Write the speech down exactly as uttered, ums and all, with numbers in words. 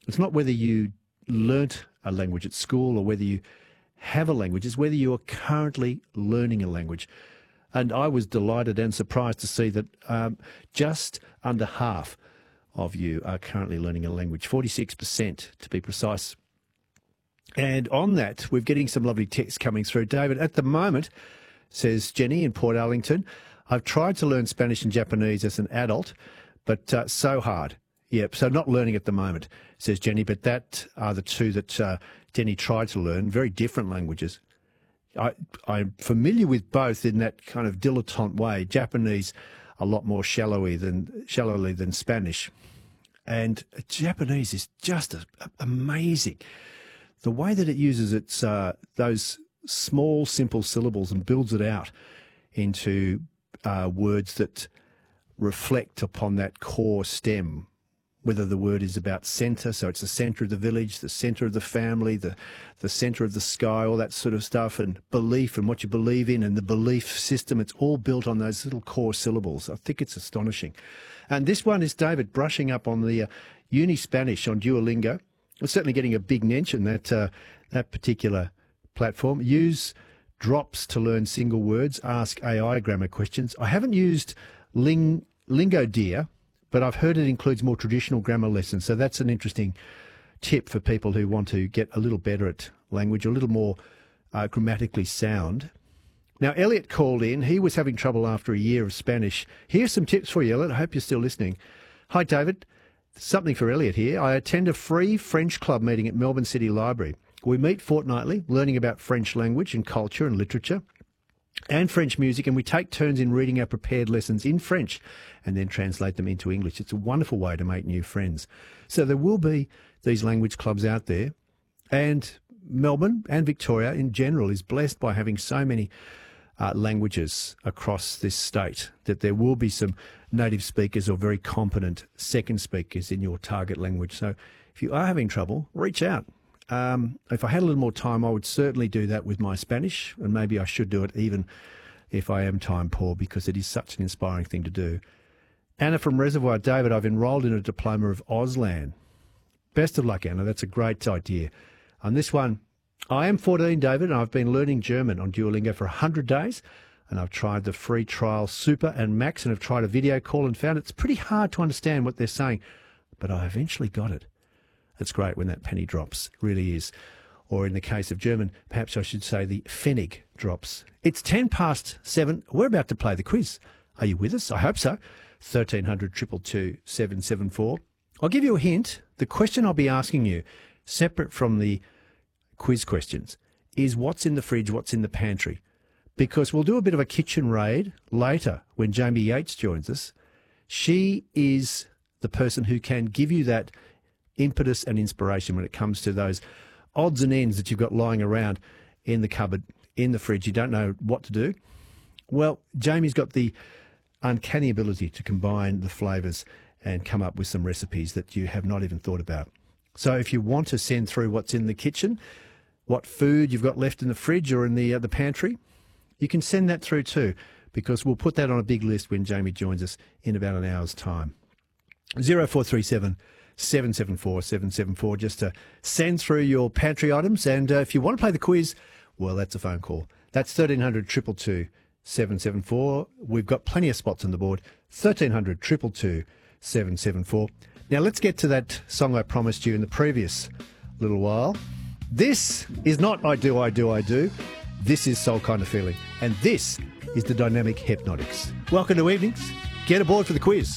It's not whether you learnt a language at school or whether you have a language. It's whether you are currently learning a language. And I was delighted and surprised to see that um, just under half of you are currently learning a language, forty-six percent to be precise. And on that, we're getting some lovely texts coming through. David, at the moment, says Jenny in Port Arlington, I've tried to learn Spanish and Japanese as an adult, but uh, so hard. Yep, so not learning at the moment, says Jenny, but that are the two that uh, Jenny tried to learn, very different languages. I, I'm familiar with both in that kind of dilettante way. Japanese, a lot more shallowly than, shallowly than Spanish. And Japanese is just a, a, amazing. The way that it uses its uh, those small, simple syllables and builds it out into uh, words that reflect upon that core stem, whether the word is about centre, so it's the centre of the village, the centre of the family, the, the centre of the sky, all that sort of stuff, and belief and what you believe in and the belief system, it's all built on those little core syllables. I think it's astonishing. And this one is David brushing up on the uh, Uni Spanish on Duolingo. We're certainly getting a big mention, that, uh, that particular platform. Use drops to learn single words. Ask A I grammar questions. I haven't used Ling, Lingodeer, but I've heard it includes more traditional grammar lessons. So that's an interesting tip for people who want to get a little better at language, a little more uh, grammatically sound. Now, Elliot called in. He was having trouble after a year of Spanish. Here's some tips for you, Elliot. I hope you're still listening. Hi, David. Something for Elliot here. I attend a free French club meeting at Melbourne City Library. We meet fortnightly, learning about French language and culture and literature and French music, and we take turns in reading our prepared lessons in French and then translate them into English. It's a wonderful way to make new friends. So there will be these language clubs out there, and Melbourne and Victoria in general is blessed by having so many uh, languages across this state that there will be some native speakers or very competent second speakers in your target language. So if you are having trouble, reach out. Um, if I had a little more time, I would certainly do that with my Spanish, and maybe I should do it even if I am time poor, because it is such an inspiring thing to do. Anna from Reservoir, David, I've enrolled in a diploma of Auslan. Best of luck, Anna. That's a great idea. On this one, I am fourteen, David, and I've been learning German on Duolingo for one hundred days, and I've tried the free trial Super and Max, and have tried a video call and found it's pretty hard to understand what they're saying, but I eventually got it. It's great when that penny drops, it really is. Or in the case of German, perhaps I should say the Pfennig drops. It's ten past seven. We're about to play the quiz. Are you with us? I hope so. thirteen hundred, two two two, seven seven four. I'll give you a hint. The question I'll be asking you, separate from the quiz questions, is what's in the fridge, what's in the pantry? Because we'll do a bit of a kitchen raid later when Jamie Yates joins us. She is the person who can give you that impetus and inspiration when it comes to those odds and ends that you've got lying around in the cupboard, in the fridge. You don't know what to do. Well, Jamie's got the uncanny ability to combine the flavours and come up with some recipes that you have not even thought about. So if you want to send through what's in the kitchen, what food you've got left in the fridge or in the uh, the pantry, you can send that through too, because we'll put that on a big list when Jamie joins us in about an hour's time. zero four three seven, seven seven four, seven seven four, just to send through your pantry items. And uh, if you want to play the quiz, well, that's a phone call. That's thirteen hundred, two two two, seven seven four. We've got plenty of spots on the board. thirteen hundred, two two two, seven seven four. Now, let's get to that song I promised you in the previous little while. This is not I Do, I Do, I Do. This is Soul Kind of Feeling. And this is the Dynamic Hypnotics. Welcome to Evenings. Get aboard for the quiz.